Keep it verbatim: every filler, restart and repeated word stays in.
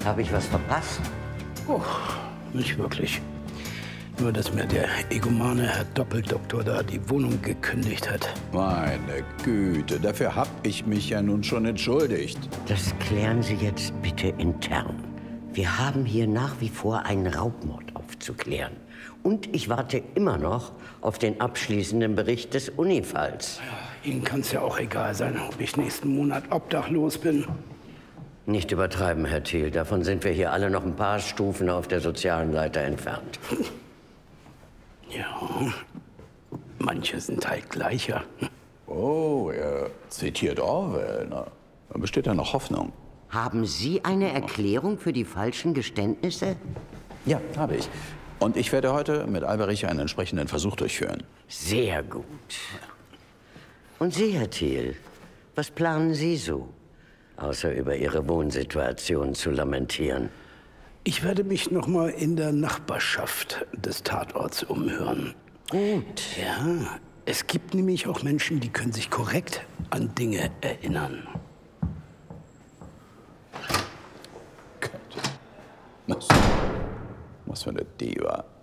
Habe ich was verpasst? Oh, nicht wirklich. Nur, dass mir der egomane Herr Doppeldoktor da die Wohnung gekündigt hat. Meine Güte, dafür hab ich mich ja nun schon entschuldigt. Das klären Sie jetzt bitte intern. Wir haben hier nach wie vor einen Raubmord aufzuklären. Und ich warte immer noch auf den abschließenden Bericht des Unifalls. Ja, Ihnen kann es ja auch egal sein, ob ich nächsten Monat obdachlos bin. Nicht übertreiben, Herr Thiel. Davon sind wir hier alle noch ein paar Stufen auf der sozialen Leiter entfernt. Ja, manche sind halt gleicher. Oh, er zitiert Orwell. Na, da besteht ja noch Hoffnung. Haben Sie eine Erklärung für die falschen Geständnisse? Ja, habe ich. Und ich werde heute mit Alberich einen entsprechenden Versuch durchführen. Sehr gut. Und Sie, Herr Thiel, was planen Sie so, außer über Ihre Wohnsituation zu lamentieren? Ich werde mich noch mal in der Nachbarschaft des Tatorts umhören. Gut. Ja, es gibt nämlich auch Menschen, die können sich korrekt an Dinge erinnern. Was, was für eine Diva.